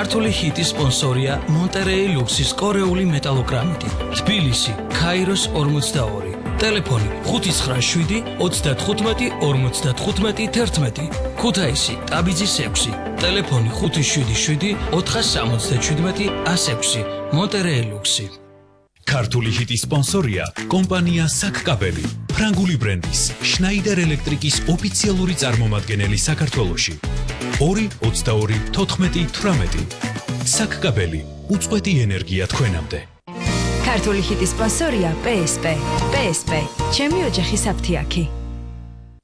ქართული ჰიტის სპონსორია Monterey Luxis კორეული მეტალოგრამიტი. თბილისი, ქაიროს 42. ტელეფონი 597 35 55 11. ქუთაისი, ტაბიძის 6. ტელეფონი 577 477 106. Monterey Luxi. ქართული ჰიტის სპონსორია კომპანია საკკაბელი, ფრანგული ბრენდის შნაიდერ ელექტრიკის ოფიციალური წარმომადგენელი საქართველოში. 222-14-18. საკკაბელი, უწყვეტი ენერგია თქვენამდე. ქართული ჰიტის სპონსორია PSP. PSP, ჩემი ოჯახის აფთიაქი.